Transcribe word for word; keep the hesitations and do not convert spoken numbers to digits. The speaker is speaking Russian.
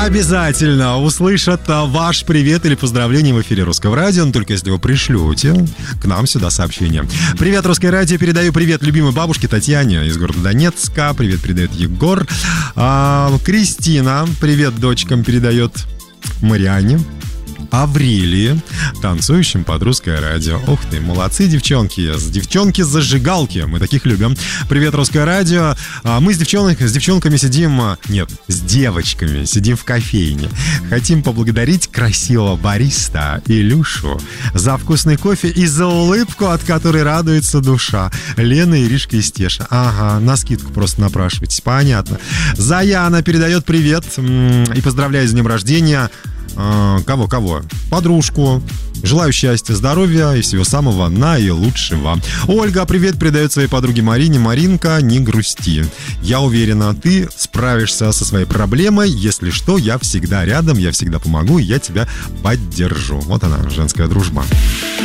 обязательно услышат ваш привет или поздравление в эфире Русского радио, но только если вы пришлете к нам сюда сообщение. Привет, Русское радио, передаю привет любимой бабушке Татьяне из города Донецка. Привет передает Егор. А, Кристина, привет дочкам передает Мариане. Аврелии, танцующим под Русское радио. Ух ты, молодцы, девчонки. С девчонки-зажигалки. Мы таких любим. Привет, Русское радио. Мы с, девчонок, с девчонками сидим... Нет, с девочками сидим в кофейне. Хотим поблагодарить красивого бариста Илюшу за вкусный кофе и за улыбку, от которой радуется душа. Лена, Иришка и Стеша. Ага, на скидку просто напрашивайтесь. Понятно. Заяна передает привет и поздравляет с днем рождения. Кого, кого? Подружку. Желаю счастья, здоровья и всего самого наилучшего. Ольга, привет, передает своей подруге Марине. Маринка, не грусти. Я уверена, ты справишься со своей проблемой. Если что, я всегда рядом, я всегда помогу, и я тебя поддержу. Вот она, женская дружба.